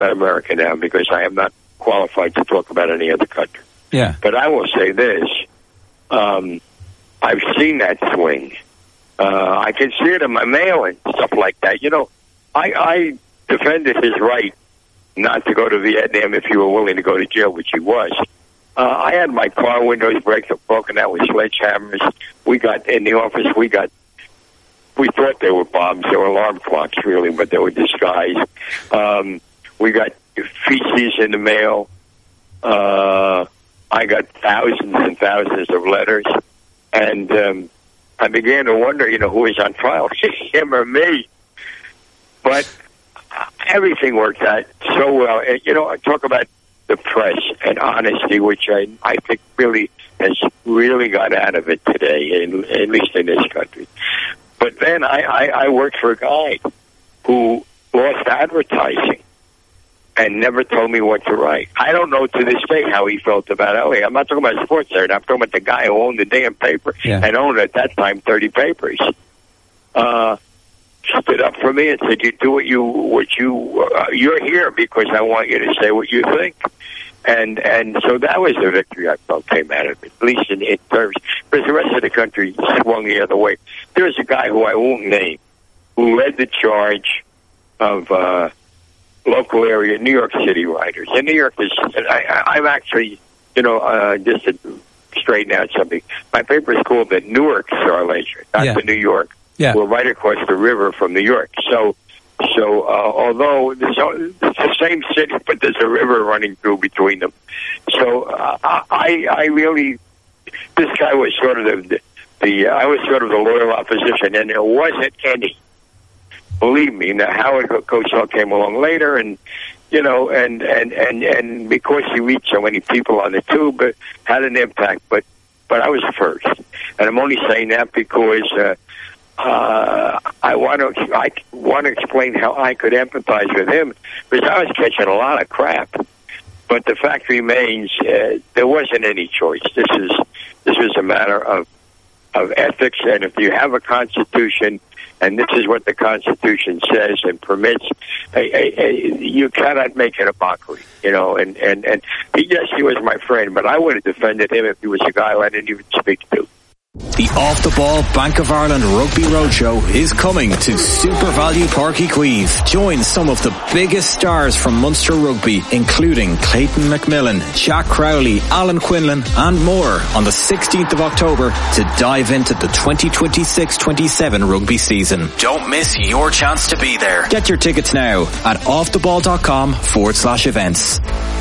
about America now because I am not qualified to talk about any other country. Yeah. But I will say this. I've seen that swing. I can see it in my mail and stuff like that. You know, I defended his right not to go to Vietnam if you were willing to go to jail, which he was. I had my car windows broken out with sledgehammers. We got in the office, we thought they were bombs. They were alarm clocks, really, but they were disguised. We got feces in the mail. I got thousands and thousands of letters. And I began to wonder, you know, who was on trial, him or me. But everything worked out so well. And, you know, I talk about the press and honesty, which I think really has really got out of it today, at least in this country. But then I worked for a guy who lost advertising and never told me what to write. I don't know to this day how he felt about LA. I'm not talking about sports there. I'm talking about the guy who owned the damn paper and owned at that time 30 papers. Stood up for me and said, "You do you're here because I want you to say what you think." And so that was the victory I felt came out of it, at least in terms, because the rest of the country swung the other way. There's a guy who I won't name who led the charge of local area New York City writers. And New York is, I'm actually, you know, just to straighten out something. My paper is called the Newark Star Ledger, not the New York. Yeah. We're right across the river from New York. So although it's the same city, but there's a river running through between them. So I really, this guy was sort of I was sort of the loyal opposition, and there wasn't any. Believe me. Now Howard Cosell came along later, and you know, and because he reached so many people on the tube, it had an impact. But I was first, and I'm only saying that because. I want to explain how I could empathize with him because I was catching a lot of crap. But the fact remains, there wasn't any choice. This was a matter of ethics, and if you have a constitution, and this is what the Constitution says and permits, you cannot make it a mockery, you know. And yes, he was my friend, but I would have defended him if he was a guy I didn't even speak to. The Off the Ball Bank of Ireland Rugby Roadshow is coming to Super Value Park Queeve. Join some of the biggest stars from Munster Rugby, including Clayton McMillan, Jack Crowley, Alan Quinlan, and more on the 16th of October to dive into the 2026-27 rugby season. Don't miss your chance to be there. Get your tickets now at offtheball.com/events.